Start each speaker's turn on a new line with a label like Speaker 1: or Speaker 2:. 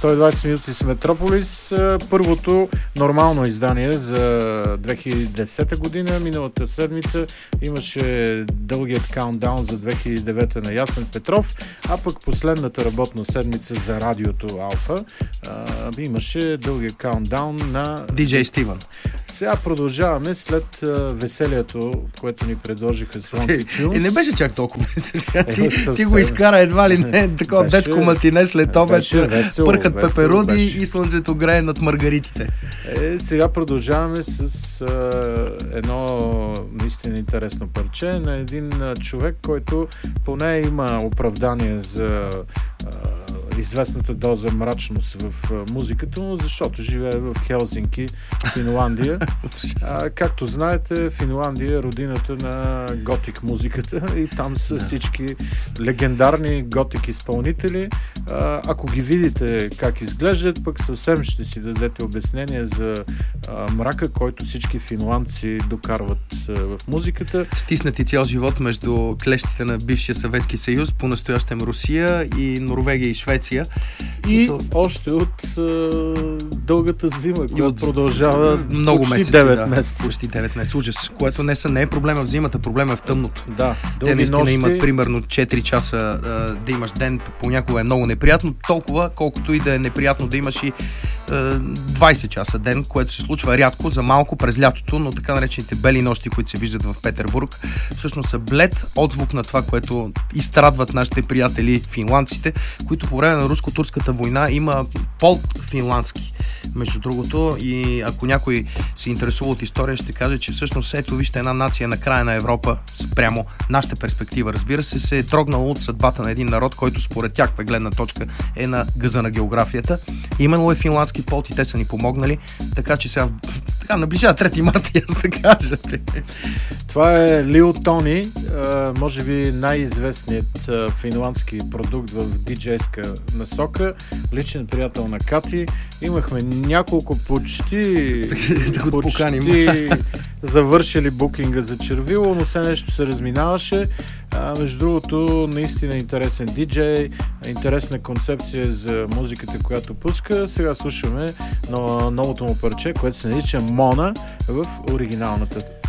Speaker 1: 120 минути с Метрополис. Първото нормално издание за 2010 година. Миналата седмица имаше дългият каунтдаун за 2009 на Ясен Петров, а пък последната работна седмица за радиото Алфа имаше дългият каунтдаун на
Speaker 2: DJ Steven.
Speaker 1: Сега продължаваме след веселието, което ни предложиха Swanky Tunes.
Speaker 2: Не беше чак толкова веселието. Ти го изкара едва ли не такова детско матине след обед. Пърхат пеперуди и слънцето грее над маргаритите.
Speaker 1: Сега продължаваме с едно наистина интересно парче на един човек, който поне има оправдание за известната доза мрачност в музиката, но защото живее в Хелзинки, Финландия. Както знаете, Финландия е родината на готик музиката и там са всички легендарни готик изпълнители. Ако ги видите как изглеждат, пък съвсем ще си дадете обяснение за мрака, който всички финландци докарват в музиката.
Speaker 2: Стиснати цял живот между клещите на бившия Съветски съюз, по-настоящем Русия и Норвегия и Швеция.
Speaker 1: И още от дългата зима, която продължава
Speaker 2: много
Speaker 1: почти
Speaker 2: месеци,
Speaker 1: 9 месеца.
Speaker 2: Почти 9 месеца. Ужас. Което не е проблема в зимата, проблема е в тъмното.
Speaker 1: Да,
Speaker 2: те наистина имат примерно 4 часа да имаш ден, понякога е много неприятно, толкова колкото и да е неприятно да имаш и 20 часа ден, което се случва рядко, за малко през лятото, но така наречените бели нощи, които се виждат в Петербург, всъщност са блед отзвук на това, което изстрадват нашите приятели финландците, които по време на руско-турската война има полк финландски. Между другото, и ако някой се интересува от история, ще каже, че всъщност ето вижте една нация на края на Европа, спрямо нашата перспектива, разбира се е трогнала от съдбата на един народ, който според тяхната гледна точка е на гъза на географията. Именно е финландски полк и те са ни помогнали, така че сега наближава 3 марта, аз да кажа.
Speaker 1: Това е Лил Тони, може би най-известният финландски продукт в диджейска насока, личен приятел на Кати. Имахме няколко почти завършили букинга за червило, но все нещо се разминаваше. Между другото, наистина интересен диджей, интересна концепция за музиката, която пуска. Сега слушаме новото му парче, което се нарича Мона в оригиналната